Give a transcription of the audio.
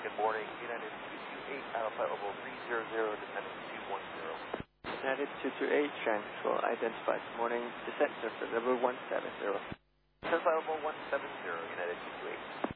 Good morning, United 228, Alpha Level 300, descending 210. United 228, Tranquil, identified this morning, descent surface level 170. Surface level 170, United 228.